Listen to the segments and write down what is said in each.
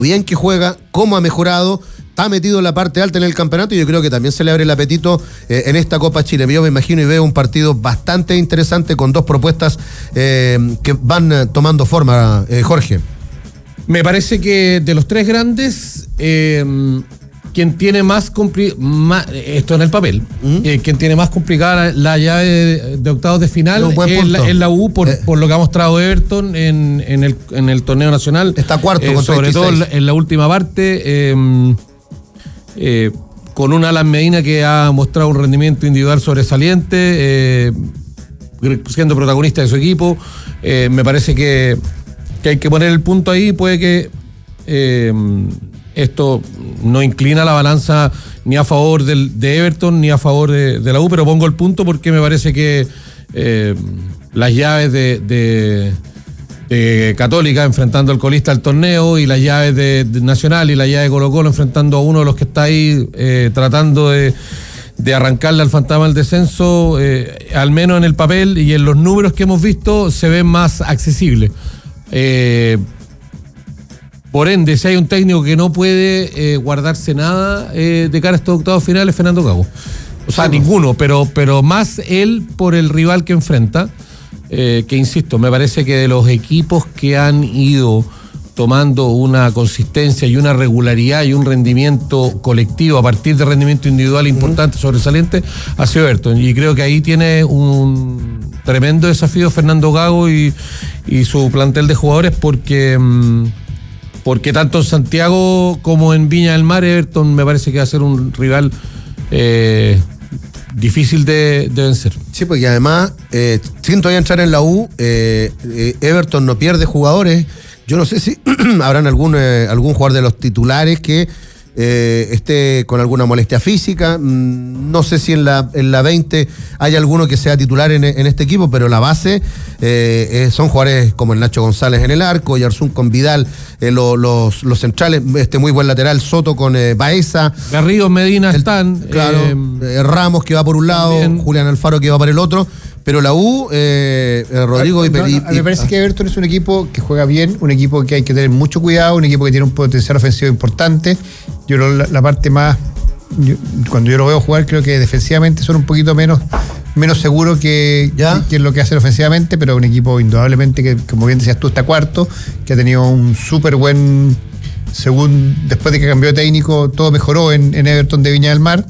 bien que juega, cómo ha mejorado, está metido en la parte alta en el campeonato y yo creo que también se le abre el apetito en esta Copa Chile. Yo me imagino y veo un partido bastante interesante con dos propuestas que van tomando forma, Jorge. Me parece que de los tres grandes, quien tiene más esto en el papel, quien tiene más complicada la llave de octavos de final es la U por lo que ha mostrado Everton en el torneo nacional. Está cuarto con sobre 36. todo en la última parte, con un Alan Medina que ha mostrado un rendimiento individual sobresaliente, siendo protagonista de su equipo. Me parece que hay que poner el punto ahí. Puede que esto no inclina la balanza ni a favor de Everton ni a favor de la U, pero pongo el punto porque me parece que las llaves de Católica enfrentando al colista del torneo y las llaves de Nacional y la llave de Colo-Colo enfrentando a uno de los que está ahí tratando de arrancarle al fantasma del descenso, al menos en el papel y en los números que hemos visto, se ven más accesibles. Por ende, si hay un técnico que no puede guardarse nada de cara a estos octavos finales, Fernando Gago. O sea, ninguno, pero más él por el rival que enfrenta, que insisto, me parece que de los equipos que han ido tomando una consistencia y una regularidad y un rendimiento colectivo a partir de rendimiento individual importante, sobresaliente, ha sido Everton. Y creo que ahí tiene un tremendo desafío Fernando Gago y su plantel de jugadores porque tanto en Santiago como en Viña del Mar, Everton me parece que va a ser un rival difícil de vencer. Sí, porque además, sin todavía entrar en la U, Everton no pierde jugadores. Yo no sé si habrán algún jugador de los titulares que esté con alguna molestia física. No sé si en la 20 hay alguno que sea titular en este equipo, pero la base son jugadores como el Nacho González en el arco, Yarzún con Vidal, los centrales, muy buen lateral, Soto con Baeza. Garrido, Medina están. Claro, Ramos que va por un lado, también. Julián Alfaro que va por el otro. Pero la U, Rodrigo me parece que Everton es un equipo que juega bien, un equipo que hay que tener mucho cuidado, un equipo que tiene un potencial ofensivo importante. Yo creo la parte más, cuando yo lo veo jugar, creo que defensivamente son un poquito menos seguros que lo que hacen ofensivamente, pero un equipo indudablemente que, como bien decías tú, está cuarto, que ha tenido un súper buen, después de que cambió de técnico, todo mejoró en Everton de Viña del Mar.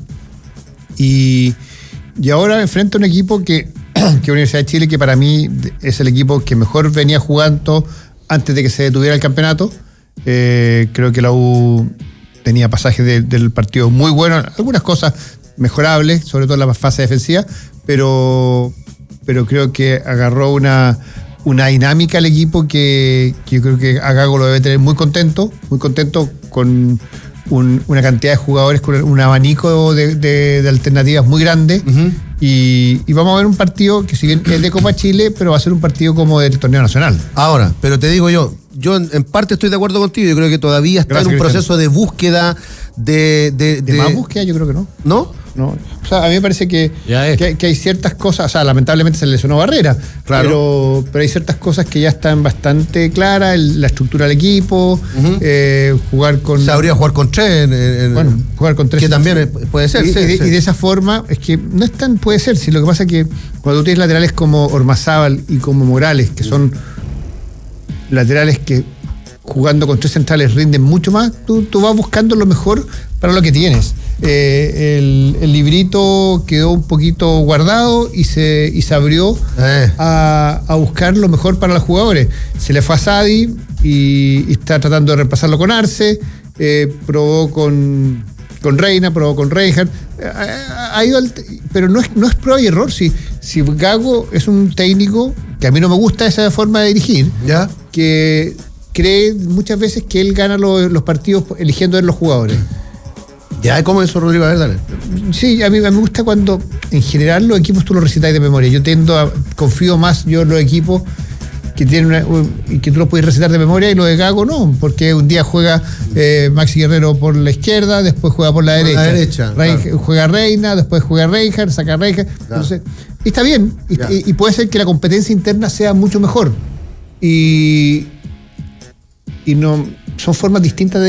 Y ahora enfrenta un equipo que Universidad de Chile, que para mí es el equipo que mejor venía jugando antes de que se detuviera el campeonato. Creo que la U tenía pasajes del partido muy buenos, algunas cosas mejorables, sobre todo en la fase defensiva, pero creo que agarró una dinámica al equipo que yo creo que a Gago lo debe tener muy contento con una cantidad de jugadores, con un abanico de alternativas muy grande. Y vamos a ver un partido que si bien es de Copa Chile, pero va a ser un partido como del torneo nacional. Ahora, pero te digo yo en parte estoy de acuerdo contigo, yo creo que todavía está en un proceso de búsqueda de más búsqueda, yo creo que no. ¿No? No, o sea, a mí me parece que hay ciertas cosas, o sea, lamentablemente se lesionó Barrera, claro. pero hay ciertas cosas que ya están bastante claras, la estructura del equipo, jugar con... Sabría jugar con tres. Jugar con tres. Que también puede ser. Y de esa forma, es que no es tan, puede ser, si lo que pasa es que cuando tú tienes laterales como Ormazábal y como Morales, que son laterales que jugando con tres centrales rinden mucho más, tú vas buscando lo mejor para lo que tienes. El librito quedó un poquito guardado y se abrió a buscar lo mejor para los jugadores. Se le fue a Sadi y está tratando de reemplazarlo con Arce, probó con Reina, probó con Reinhardt, pero no es prueba y error. Si Gago es un técnico que a mí no me gusta esa forma de dirigir, que cree muchas veces que él gana los partidos eligiendo a los jugadores. Ya, ¿cómo es eso, Rodrigo? A ver, dale. Sí, a mí me gusta cuando en general los equipos tú los recitáis de memoria. Yo confío más en los equipos que tienen que tú los puedes recitar de memoria, y lo de Gago no, porque un día juega Maxi Guerrero por la izquierda, después juega por la derecha. Claro. Juega Reina, después juega Reinhardt, saca Reinhardt. Claro. Entonces, está bien, y puede ser que la competencia interna sea mucho mejor. Y no, son formas distintas de